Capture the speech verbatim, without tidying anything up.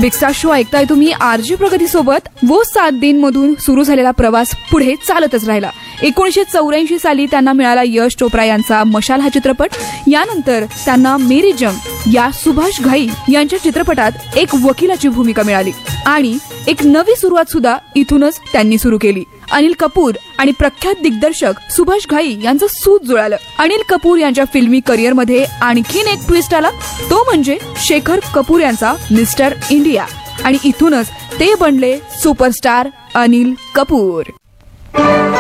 Big star show ऐकताय तुम्ही RG प्रगती सोबत. वो सात दिन मधून सुरू झालेला प्रवास पुढे चालतच राहिला. एकोणीसशे चौऱ्याऐंशी साली त्यांना मिळाला यश चोप्रा यांचा मशाल हा चित्रपट. यानंतर त्यांना मेरी जंग या सुभाष घाई यांच्या चित्रपटात एक वकिलाची भूमिका मिळाली आणि एक नवी सुरुवात सुद्धा इथूनच त्यांनी सुरू केली. अनिल कपूर आणि प्रख्यात दिग्दर्शक सुभाष घाई यांचं सूत जुळालं. अनिल कपूर यांच्या फिल्मी करिअरमध्ये आणखीन एक ट्विस्ट आला, तो म्हणजे शेखर कपूर यांचा मिस्टर इंडिया, आणि इथूनच ते बनले सुपरस्टार अनिल कपूर.